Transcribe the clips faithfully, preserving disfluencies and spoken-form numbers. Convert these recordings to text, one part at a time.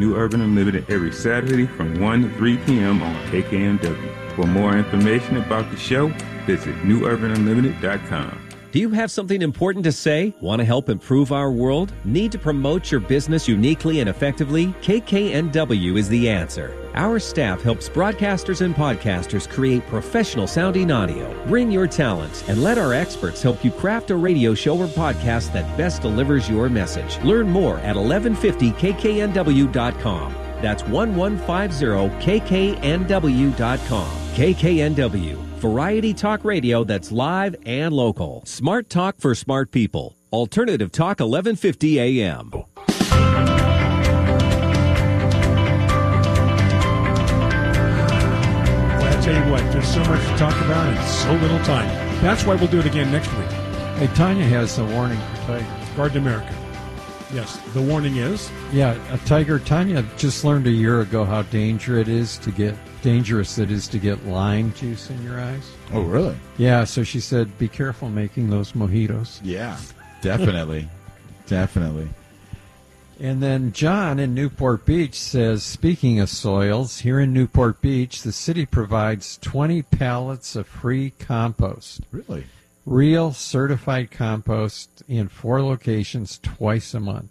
New Urban Unlimited every Saturday from one to three p.m. on K K N W. For more information about the show, visit new urban unlimited dot com. Do you have something important to say? Want to help improve our world? Need to promote your business uniquely and effectively? K K N W is the answer. Our staff helps broadcasters and podcasters create professional sounding audio. Bring your talents and let our experts help you craft a radio show or podcast that best delivers your message. Learn more at eleven fifty K K N W dot com. That's eleven fifty K K N W dot com. K K N W. Variety talk radio that's live and local. Smart talk for smart people. Alternative Talk eleven fifty A M. Well, I'll tell you what, there's so much to talk about and so little time. That's why we'll do it again next week. Hey, Tanya has a warning for tigers. Garden America. Yes, the warning is? Yeah, a tiger. Tanya just learned a year ago how dangerous it is to get dangerous it is to get lime juice in your eyes. Oh, really? Yeah, so she said, be careful making those mojitos. Yeah, definitely. Definitely. And then John in Newport Beach says, speaking of soils, here in Newport Beach, the city provides twenty pallets of free compost. Really? Real certified compost in four locations twice a month.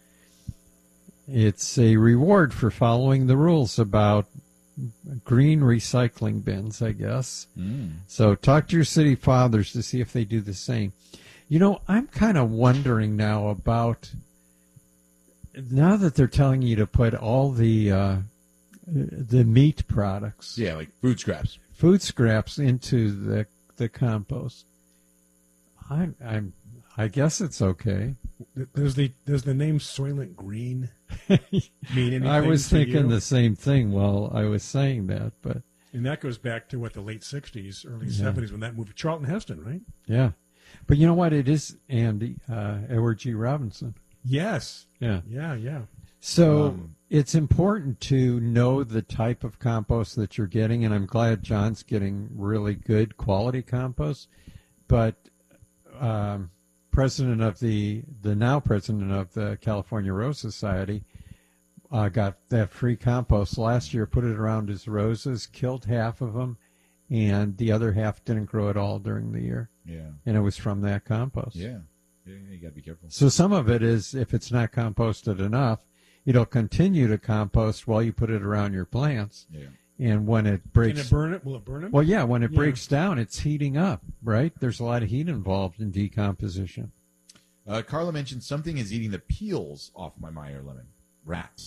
It's a reward for following the rules about green recycling bins, I guess. Mm. So talk to your city fathers to see if they do the same. You know, I'm kind of wondering now about, now that they're telling you to put all the uh, the meat products, Yeah, like food scraps. food scraps into the the compost. I'm I'm I guess it's okay. Does the does the name Soylent Green mean anything? I was to thinking you? the same thing while I was saying that, but And that goes back to, what, the late sixties, early Yeah. seventies when that movie, Charlton Heston, right? yeah. But you know what? It is Andy, uh, Edward G. Robinson. Yes. Yeah. Yeah, yeah. So Um, it's important to know the type of compost that you're getting, and I'm glad John's getting really good quality compost. But um, president of the the now president of the California Rose Society uh, got that free compost last year, put it around his roses, killed half of them, and the other half didn't grow at all during the year. Yeah. And it was from that compost. Yeah. Yeah, you got to be careful. So some of it is, if it's not composted enough, it'll continue to compost while you put it around your plants. Yeah. And when it Can breaks, it burn it? Will it burn it? well, yeah, when it Yeah. breaks down, it's heating up, right? There's a lot of heat involved in decomposition. Uh, Carla mentioned something is eating the peels off my Meyer lemon. Rats.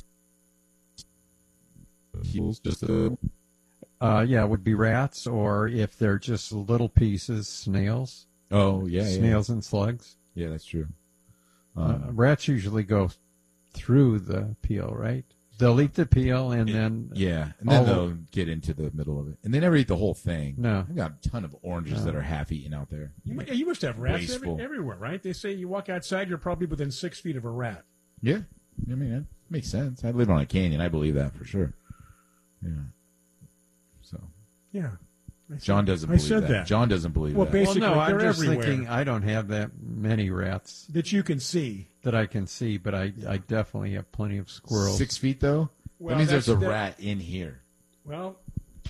Peels, just a... Uh, yeah, it would be rats, or if they're just little pieces, snails, Oh, yeah, yeah. snails and slugs. Yeah, that's true. Uh, Um, rats usually go through the peel, right? They'll eat the peel and then yeah, and then all they'll the- get into the middle of it. And they never eat the whole thing. No. I've got a ton of oranges No. that are half-eaten out there. You, mu- yeah, you must have rats every, Wasteful. everywhere, right? They say you walk outside, you're probably within six feet of a rat. Yeah. I mean, that makes sense. I live on a canyon. I believe that for sure. Yeah. So, Yeah. I said- John doesn't I believe said that. that. John doesn't believe Well, that. basically, well, no, I'm they're just everywhere. thinking I don't have that many rats That you can see. that I can see, but I, I definitely have plenty of squirrels. Six feet, though? Well, that means there's a that's- that- rat in here. Well,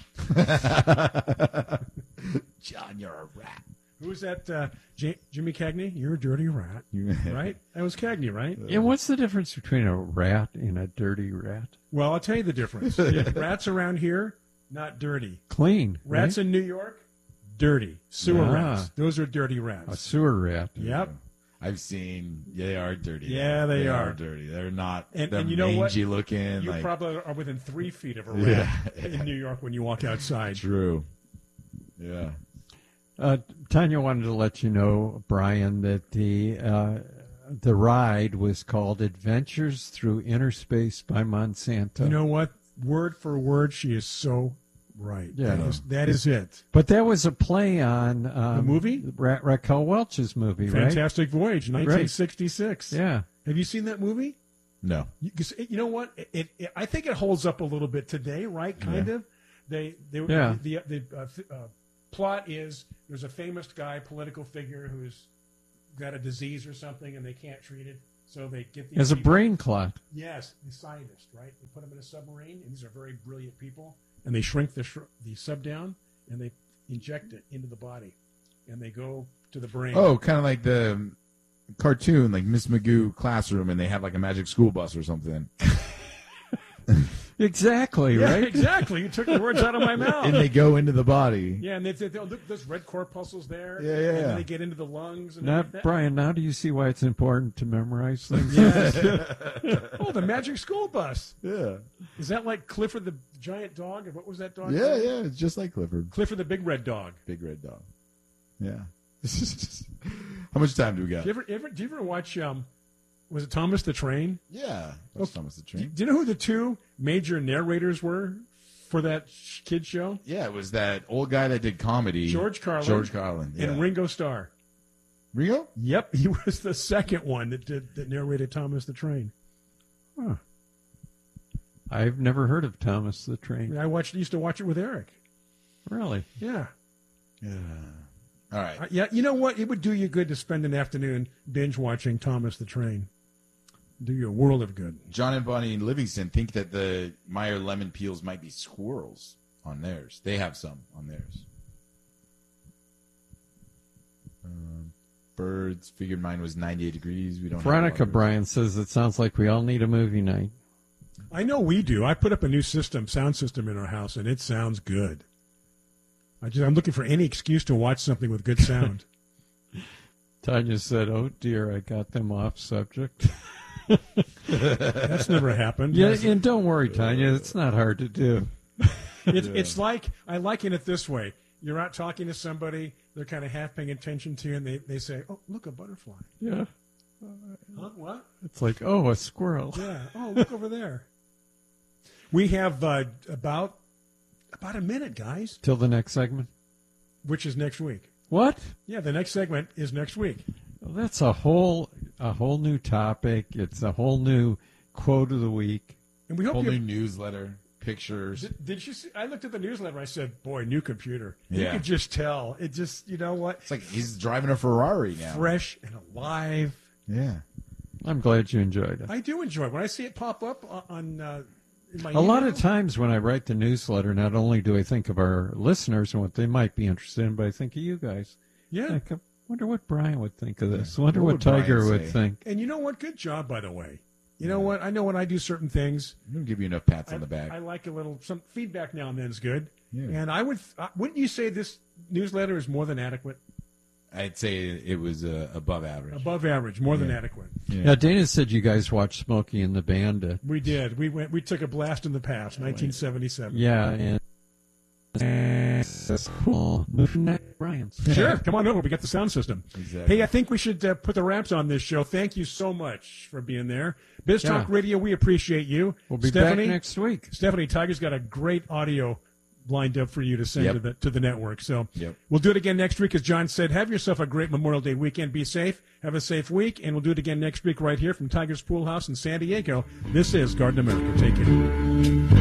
John, you're a rat. who was that? Uh, J- Jimmy Cagney? You're a dirty rat, right? That was Cagney, right? Yeah, what's the difference between a rat and a dirty rat? Well, I'll tell you the difference. Rats around here, not dirty. Clean. Rats right? in New York, dirty. Sewer Ah. rats. Those are dirty a rats. sewer rat. Yep. I've seen. They are dirty. Yeah, they are. dirty. They're not. And- they're and you know what? mangy looking. You like, probably are within three feet of a Yeah. rat in New York when you walk outside. True. Yeah. Uh, Tanya wanted to let you know, Brian, that the uh, the ride was called Adventures Through Inner Space by Monsanto. You know what? Word for word, she is so right. Yeah. That is, that is it. but that was a play on um, The movie? Ra- Raquel Welch's movie, right? Fantastic Voyage, nineteen sixty-six. Yeah. Have you seen that movie? No. You, 'cause it- you know what? It, it, it- I think it holds up a little bit today, right? Kind Yeah. of. They, they, Yeah. The, the, the uh, th- uh, plot is there's a famous guy, political figure, who's got a disease or something, and they can't treat it. So they get these As a people- brain clot. Yes, the scientist, right? They put them in a submarine, and these are very brilliant people, and they shrink the sh- the sub down, and they inject it into the body, and they go to the brain. Oh, kind of like the cartoon, like Miss Magoo classroom, and they have like a magic school bus or something. Exactly, yeah, right? exactly. You took the words out of my mouth. And they go into the body. Yeah, and they, they, they'll look, there's red corpuscles there. Yeah, yeah, And yeah. then they get into the lungs. And Now, like that. Brian, now do you see why it's important to memorize things? Yes. Oh, the magic school bus. Yeah. Is that like Clifford the giant dog? Or what was that dog? Yeah, called? yeah. It's just like Clifford. Clifford the big red dog. Big red dog. Yeah. How much time do we got? Do you ever, ever, do you ever watch, um, was it Thomas the Train? Yeah. That's Thomas the Train. Do you know who the two major narrators were for that sh- kid show? Yeah, it was that old guy that did comedy. George Carlin. George Carlin. Yeah. And Ringo Starr. Ringo? Yep, he was the second one that did that narrated Thomas the Train. Huh. I've never heard of Thomas the I Train. mean, I watched used to watch it with Eric. Really? Yeah. Yeah. All right. Uh, yeah, you know what? It would do you good to spend an afternoon binge watching Thomas the Train. Do you a world of good. John and Bonnie Livingston think that the Meyer lemon peels might be squirrels on theirs. They have some on theirs. Um, birds figured mine was ninety-eight degrees. We don't. have a lot Veronica of- Bryan says it sounds like we all need a movie night. I know we do. I put up a new system, sound system in our house, and it sounds good. I just, I'm looking for any excuse to watch something with good sound. Tanya said, "Oh dear, I got them off subject." That's never happened. Yeah, has it? and don't worry, Tanya, it's not hard to do. It's, it's like, I liken it this way. You're out talking to somebody, they're kind of half paying attention to you, and they, they say, oh, look, a butterfly. Yeah, Huh? What? it's like, oh, a squirrel. Yeah. Oh, look over there. We have uh, about about a minute, guys, Till the next segment. which is next week. What? Yeah, the next segment is next week. Well, that's a whole a whole new topic. It's a whole new quote of the week. And we hope Whole you... new newsletter, pictures. Did, did you see? I looked at the newsletter. I said, "Boy, new computer." You Yeah. could just tell. It just, you know what? It's like he's driving a Ferrari now. Fresh and alive. Yeah. I'm glad you enjoyed it. I do enjoy it when I see it pop up on. on uh, in my A lot email. of times when I write the newsletter, not only do I think of our listeners and what they might be interested in, but I think of you guys. Yeah. Like, I wonder what Brian would think of this. Wonder What what, would Brian Tiger would say? think. And you know what? Good job, by the way. You know what? I know when I do certain things, I'm gonna give you enough pats I, on the back. I like a little some feedback now and then is good. Yeah. And I would, uh, wouldn't you say this newsletter is more than adequate? I'd say it was uh, above average. Above average, more than Yeah. adequate. Yeah. Yeah, Dana said you guys watched Smokey and the Bandit. We did. We went. We took a blast in the past, nineteen seventy-seven. Yeah, and that's cool. Brian's. Sure, come on over. We got the sound system. Exactly. Hey, I think we should uh, put the wraps on this show. Thank you so much for being there. Biz Yeah. Talk Radio, we appreciate you. We'll be Stephanie, back next week. Stephanie, Tiger's got a great audio lined up for you to send Yep. to the to the network. So Yep. we'll do it again next week. As John said, have yourself a great Memorial Day weekend. Be safe. Have a safe week. And we'll do it again next week right here from Tiger's Pool House in San Diego. This is Garden America. Take care.